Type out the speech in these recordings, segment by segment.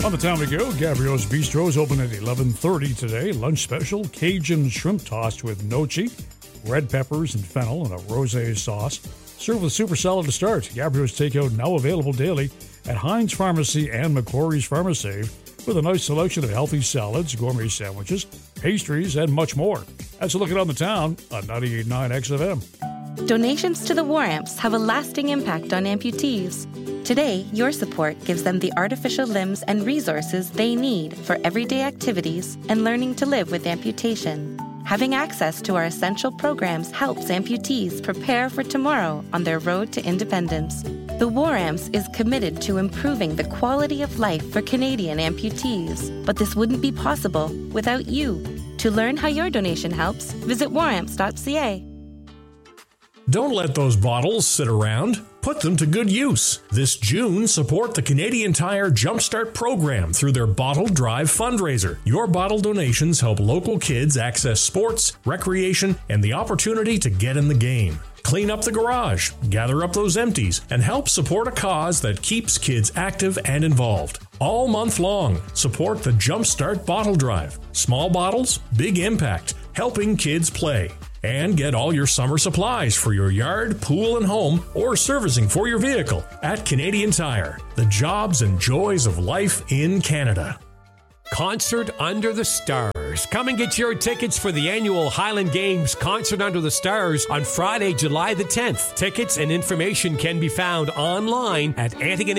On the Town we go, Gabriel's Bistro is open at 11:30 today. Lunch special, Cajun shrimp tossed with gnocchi, red peppers and fennel, and a rosé sauce. Served with super salad to start. Gabriel's Takeout now available daily at Heinz Pharmacy and McCrory's Pharmacy with a nice selection of healthy salads, gourmet sandwiches, pastries, and much more. That's a look at On the Town on 98.9 XFM. Donations to the War Amps have a lasting impact on amputees. Today, your support gives them the artificial limbs and resources they need for everyday activities and learning to live with amputation. Having access to our essential programs helps amputees prepare for tomorrow on their road to independence. The War Amps is committed to improving the quality of life for Canadian amputees, but this wouldn't be possible without you. To learn how your donation helps, visit waramps.ca. Don't let those bottles sit around. Put them to good use. This June, support the Canadian Tire Jumpstart program through their Bottle Drive fundraiser. Your bottle donations help local kids access sports, recreation, and the opportunity to get in the game. Clean up the garage, gather up those empties, and help support a cause that keeps kids active and involved. All month long, support the Jumpstart Bottle Drive. Small bottles, big impact, helping kids play. And get all your summer supplies for your yard, pool, and home, or servicing for your vehicle at Canadian Tire. The jobs and joys of life in Canada. Concert Under the Stars. Come and get your tickets for the annual Highland Games Concert Under the Stars on Friday, July the 10th. Tickets and information can be found online at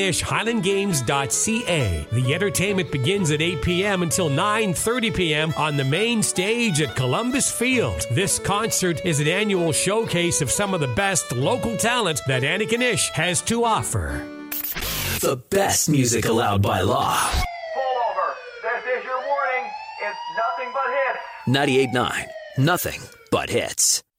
antigonishhighlandgames.ca. The entertainment begins at 8 p.m. until 9:30 p.m. on the main stage at Columbus Field. This concert is an annual showcase of some of the best local talent that Antigonish has to offer. The best music allowed by law. 98.9. Nothing but hits.